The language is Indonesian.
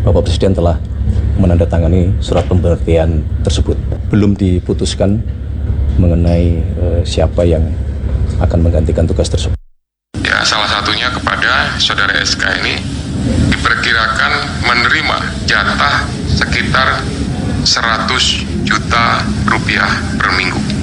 Bapak Presiden telah menandatangani surat pemberhentian tersebut. Belum diputuskan mengenai siapa yang akan menggantikan tugas tersebut. Ya, salah satunya kepada saudara SK ini diperkirakan menerima jatah sekitar 100 juta rupiah per minggu.